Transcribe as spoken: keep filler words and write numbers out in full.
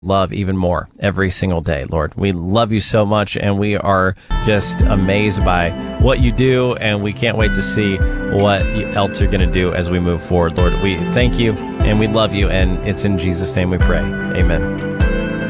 love even more every single day, Lord. We love you so much, and we are just amazed by what you do, and we can't wait to see what else you're going to do as we move forward, Lord. We thank you, and we love you, and it's in Jesus' name we pray. Amen.